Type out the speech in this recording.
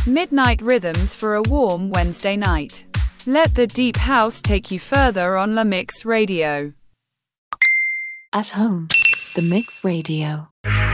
Midnight rhythms for a warm Wednesday night. Let the deep house take you further on La Mix Radio. At home, the Mix Radio.